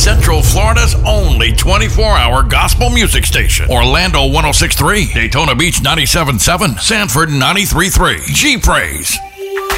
Central Florida's only 24-hour gospel music station. Orlando 106.3, Daytona Beach 97.7, Sanford 93.3. G-Praise.